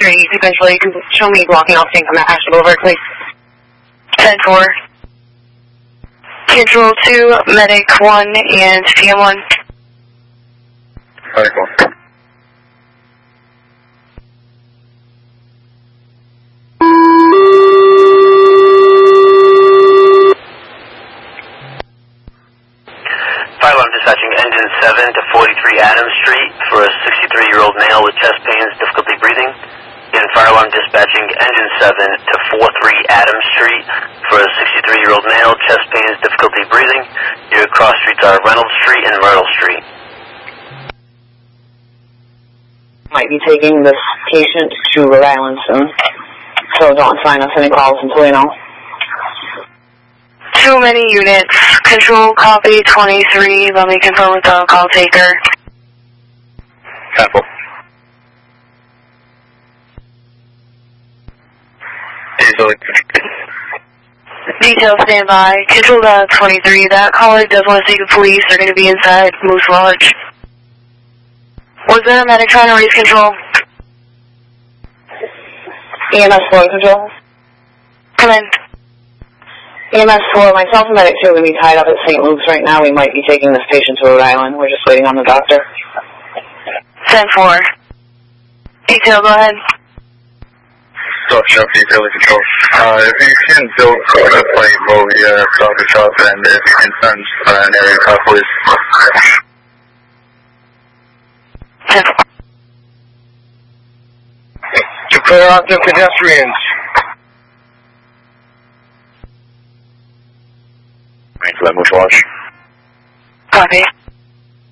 Street, eventually. You can show me blocking off St. Clement Ashton Boulevard, please. 10-4. Control 2, Medic 1, and PM1. Medic 1. Fire alarm dispatching engine 7 to 43 Adams Street for a 63-year-old male with chest pains, difficulty breathing. And fire alarm dispatching engine 7 to 43 Adams Street for a 63-year-old male, chest pains, difficulty breathing. Your cross streets are Reynolds Street and Myrtle Street. Might be taking this patient to Rhode Island soon, so don't assign us any calls until we know. Too many units. Control copy 23. Let me confirm with the call taker. Apple. Detail standby. Control 23. That caller does want to see the police. They're going to be inside Moose Lodge. Was there a medic trying to raise control? EMS 4 control. Come in. EMS 4, myself and medic 2 are going to be tied up at St. Luke's right now. We might be taking this patient to Rhode Island. We're just waiting on the doctor. 10-4. Detail, go ahead. Shop detail control. If you can build the plane over the coffee shop, and if you can send an area cop, please. 10-4. To clear active pedestrians. Right, so that moves watch.